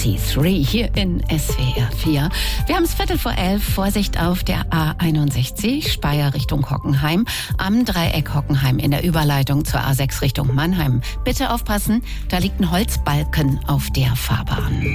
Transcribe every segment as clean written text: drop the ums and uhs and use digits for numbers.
C3 hier in SWR 4. Wir haben es 11:15, Vorsicht auf der A61, Speyer Richtung Hockenheim, am Dreieck Hockenheim in der Überleitung zur A6 Richtung Mannheim. Bitte aufpassen, da liegt ein Holzbalken auf der Fahrbahn.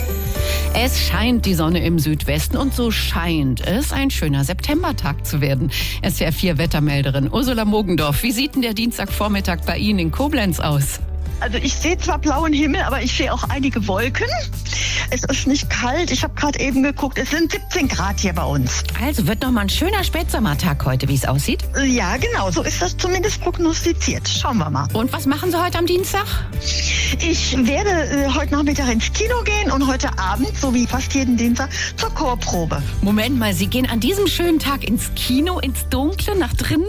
Es scheint die Sonne im Südwesten und so scheint es ein schöner Septembertag zu werden. SWR 4 Wettermelderin Ursula Mogendorf, wie sieht denn der Dienstagvormittag bei Ihnen in Koblenz aus? Also ich sehe zwar blauen Himmel, aber ich sehe auch einige Wolken. Es ist nicht kalt. Ich habe gerade eben geguckt, es sind 17 Grad hier bei uns. Also wird noch mal ein schöner Spätsommertag heute, wie es aussieht? Ja, genau, so ist das zumindest prognostiziert. Schauen wir mal. Und was machen Sie heute am Dienstag? Ich werde heute Nachmittag ins Kino gehen und heute Abend, so wie fast jeden Dienstag, zur Chorprobe. Moment mal, Sie gehen an diesem schönen Tag ins Kino, ins Dunkle, nach drinnen?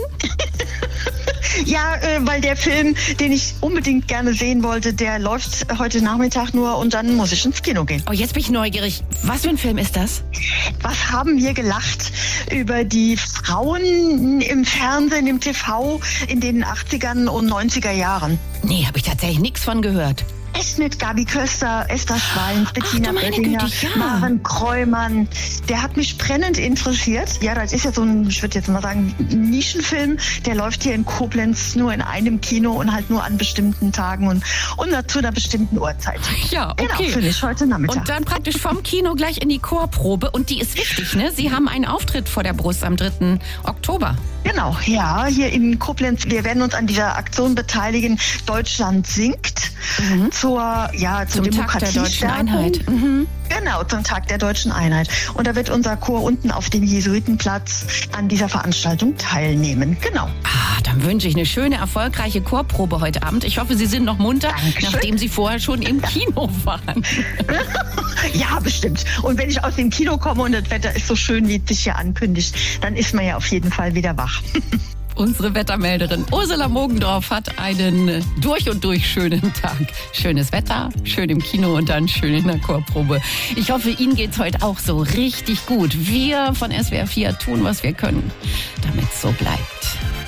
Ja, weil der Film, den ich unbedingt gerne sehen wollte, der läuft heute Nachmittag nur und dann muss ich ins Kino gehen. Oh, jetzt bin ich neugierig. Was für ein Film ist das? Was haben wir gelacht über die Frauen im Fernsehen, im TV in den 80ern und 90er Jahren? Nee, habe ich tatsächlich nichts von gehört. Echt mit Gabi Köster, Esther Schweins, Bettina du meine Bettinger, Güte, ja. Maren Kreumann. Der hat mich brennend interessiert. Ja, das ist ja so ein, ich würde jetzt mal sagen, Nischenfilm. Der läuft hier in Koblenz nur in einem Kino und halt nur an bestimmten Tagen und zu einer bestimmten Uhrzeit. Ja, okay. Genau, finde ich heute Nachmittag. Und dann praktisch vom Kino gleich in die Chorprobe. Und die ist wichtig, ne? Sie haben einen Auftritt vor der Brust am 3. Oktober. Genau, ja, hier in Koblenz. Wir werden uns an dieser Aktion beteiligen. Deutschland singt zum Tag der Deutschen Einheit. Mhm. Genau, zum Tag der Deutschen Einheit. Und da wird unser Chor unten auf dem Jesuitenplatz an dieser Veranstaltung teilnehmen. Genau. Dann wünsche ich eine schöne, erfolgreiche Chorprobe heute Abend. Ich hoffe, Sie sind noch munter, Dankeschön. Nachdem Sie vorher schon im Kino waren. Ja, bestimmt. Und wenn ich aus dem Kino komme und das Wetter ist so schön, wie es sich hier ankündigt, dann ist man ja auf jeden Fall wieder wach. Unsere Wettermelderin Ursula Mogendorf hat einen durch und durch schönen Tag. Schönes Wetter, schön im Kino und dann schön in der Chorprobe. Ich hoffe, Ihnen geht's heute auch so richtig gut. Wir von SWR 4 tun, was wir können, damit es so bleibt.